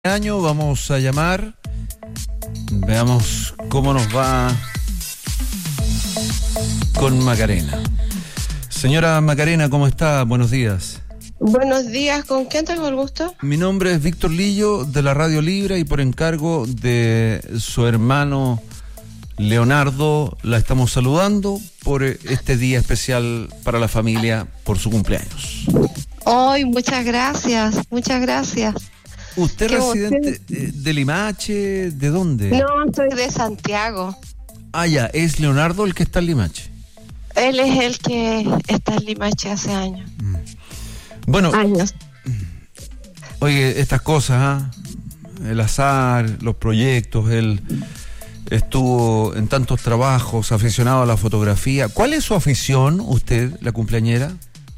Año vamos a llamar, veamos cómo nos va con Macarena. Señora Macarena, ¿cómo está? Buenos días. Buenos días, ¿con quién tengo el gusto? Mi nombre es Víctor Lillo, de la Radio Libre, y por encargo de su hermano Leonardo la estamos saludando por este día especial para la familia por su cumpleaños. Ay, muchas gracias, muchas gracias. ¿Usted es residente de Limache? ¿De dónde? No, soy de Santiago. Ah, ya, ¿es Leonardo el que está en Limache? Él es el que está en Limache hace años. Bueno, Años. Oye, estas cosas, el azar, los proyectos, él estuvo en tantos trabajos, aficionado a la fotografía. ¿Cuál es su afición, usted, la cumpleañera?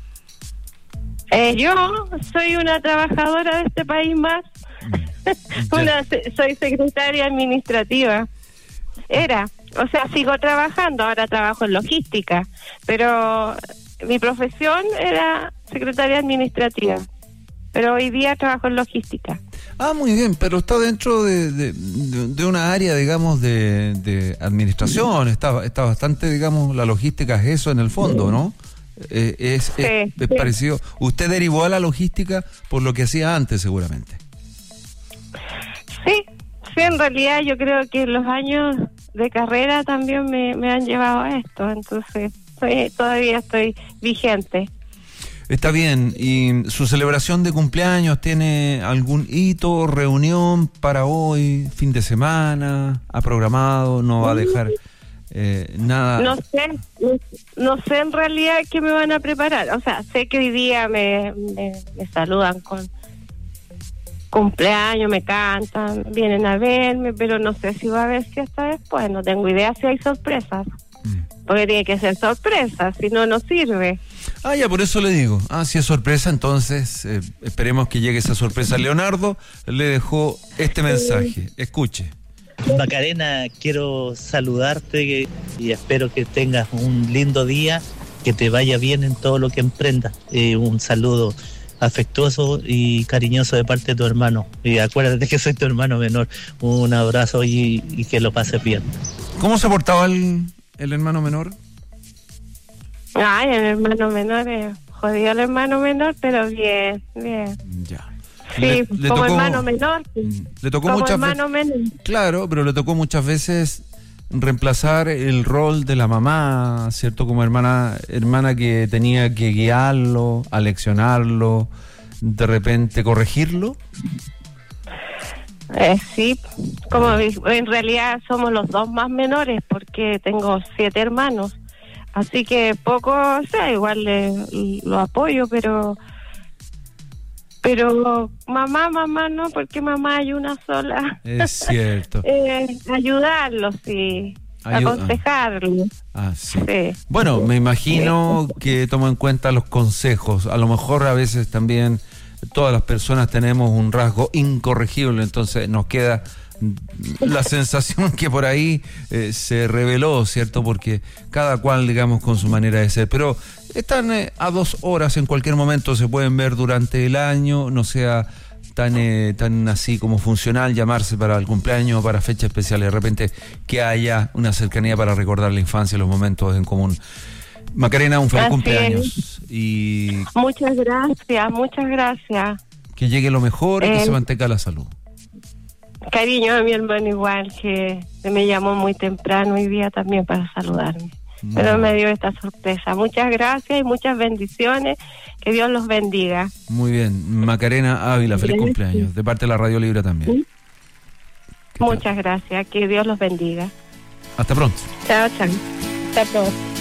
Yo soy una trabajadora de este país más. Soy secretaria administrativa. Sigo trabajando, ahora trabajo en logística, pero mi profesión era secretaria administrativa, pero hoy día trabajo en logística. Ah, muy bien, pero está dentro de una área, digamos, de administración, está bastante, digamos, la logística es eso en el fondo, ¿no? Es parecido. Usted derivó a la logística por lo que hacía antes, seguramente. Sí, en realidad yo creo que los años de carrera también me han llevado a esto, entonces todavía estoy vigente. Está bien. ¿Y su celebración de cumpleaños tiene algún hito, reunión para hoy, fin de semana? ¿Ha programado? ¿No va a dejar nada? No sé en realidad qué me van a preparar. O sea, sé que hoy día me saludan con cumpleaños, me cantan, vienen a verme, pero no sé si va a haber fiesta después. No tengo idea si hay sorpresas. Porque tiene que ser sorpresa, si no, no sirve. Ah, ya, por eso le digo. Si es sorpresa, entonces esperemos que llegue esa sorpresa. Leonardo le dejó este mensaje. Escuche. Macarena, quiero saludarte y espero que tengas un lindo día, que te vaya bien en todo lo que emprendas. Un saludo afectuoso y cariñoso de parte de tu hermano. Y acuérdate que soy tu hermano menor. Un abrazo y que lo pases bien. ¿Cómo se portaba el hermano menor? Ay, el hermano menor es jodido, el hermano menor, pero bien. Ya. Sí, le como tocó, hermano menor. Le tocó como muchas hermano menor. Claro, pero le tocó muchas veces reemplazar el rol de la mamá, ¿cierto? Como hermana que tenía que guiarlo, aleccionarlo, de repente corregirlo. Sí, como en realidad somos los dos más menores porque tengo 7 hermanos, así que poco, o sea, igual lo apoyo, pero mamá no, porque mamá hay una sola. Es cierto. Ayudarlos, sí, aconsejarlos. Sí. Bueno, me imagino que toma en cuenta los consejos. A lo mejor a veces también todas las personas tenemos un rasgo incorregible, entonces nos queda la sensación que por ahí se reveló, ¿cierto? Porque cada cual, digamos, con su manera de ser. Pero están a 2 horas, en cualquier momento se pueden ver durante el año, no sea tan así como funcional llamarse para el cumpleaños o para fechas especiales. De repente que haya una cercanía para recordar la infancia y los momentos en común. Macarena, un feliz cumpleaños. Y muchas gracias. Que llegue lo mejor y que se mantenga la salud. Cariño a mi hermano igual, que me llamó muy temprano hoy día también para saludarme. Pero me dio esta sorpresa. Muchas gracias y muchas bendiciones. Que Dios los bendiga. Muy bien. Macarena Ávila, feliz cumpleaños. De parte de la Radio Libre también. Muchas gracias. Que Dios los bendiga. Hasta pronto. Chao. Hasta pronto.